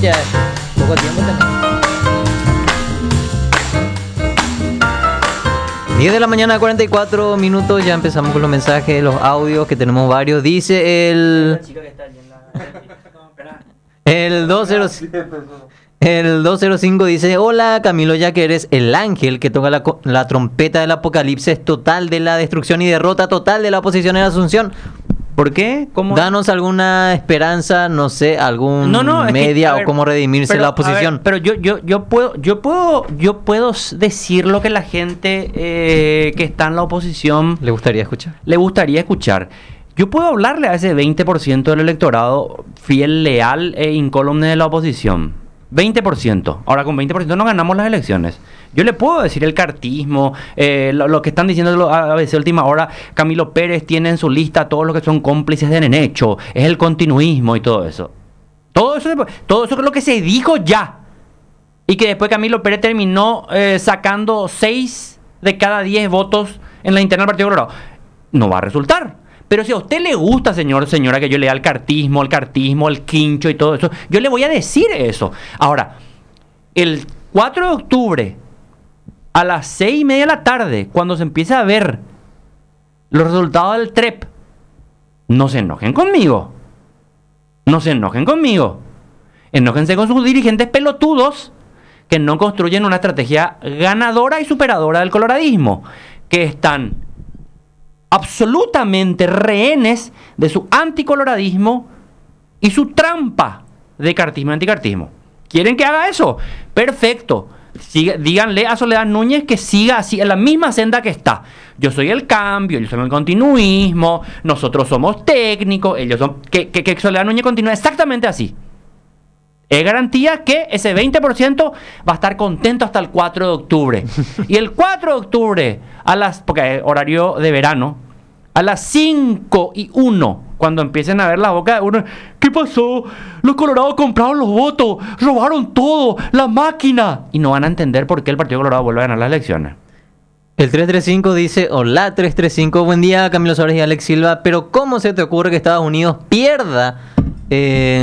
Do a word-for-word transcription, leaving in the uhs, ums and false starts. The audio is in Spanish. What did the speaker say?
ya poco tiempo tenemos. diez de la mañana, cuarenta y cuatro minutos, ya empezamos con los mensajes, los audios, que tenemos varios. Dice el... El dos cero El dos cero cinco dice: hola Camilo, ya que eres el ángel que toca la, la trompeta del apocalipsis total de la destrucción y derrota total de la oposición en Asunción. ¿Por qué? ¿Cómo? Danos alguna esperanza, no sé, algún no, no, media que, ver, o cómo redimirse pero, la oposición. Ver, pero yo, yo, yo puedo, yo puedo, yo puedo decir lo que la gente eh, que está en la oposición le gustaría escuchar. Le gustaría escuchar. Yo puedo hablarle a ese veinte por ciento del electorado fiel, leal e incólume de la oposición. veinte por ciento. Ahora con veinte por ciento no ganamos las elecciones. Yo le puedo decir el cartismo, eh, lo, lo que están diciendo a veces última hora, Camilo Pérez tiene en su lista todos los que son cómplices de Nenecho, es el continuismo y todo eso. Todo eso, todo eso es lo que se dijo ya. Y que después Camilo Pérez terminó eh, sacando seis de cada diez votos en la interna del Partido Colorado. No va a resultar. Pero si a usted le gusta, señor, señora, que yo lea el cartismo, el cartismo, el quincho y todo eso, yo le voy a decir eso. Ahora, el cuatro de octubre, a las seis y media de la tarde, cuando se empiece a ver los resultados del T R E P, no se enojen conmigo. No se enojen conmigo. Enójense con sus dirigentes pelotudos que no construyen una estrategia ganadora y superadora del coloradismo, que están absolutamente rehenes de su anticoloradismo y su trampa de cartismo y anticartismo. ¿Quieren que haga eso? Perfecto. Siga, díganle a Soledad Núñez que siga así, en la misma senda que está. Yo soy el cambio, yo soy el continuismo, nosotros somos técnicos, ellos son... Que, que, que Soledad Núñez continúe exactamente así. Es garantía que ese veinte por ciento va a estar contento hasta el cuatro de octubre. Y el cuatro de octubre, a las, porque es horario de verano, a las cinco y uno, cuando empiecen a ver la boca de uno, ¿qué pasó? Los colorados compraron los votos, robaron todo, la máquina. Y no van a entender por qué el Partido Colorado vuelve a ganar las elecciones. El tres tres cinco dice: hola tres tres cinco, buen día Camilo Suárez y Alex Silva, pero ¿cómo se te ocurre que Estados Unidos pierda? Eh,